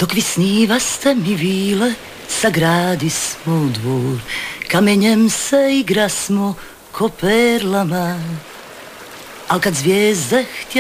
Dok vi snivaste mi vile, sagradi smo dvor, kamenjem se igra smo ko perlama. Al kad zvijezde htje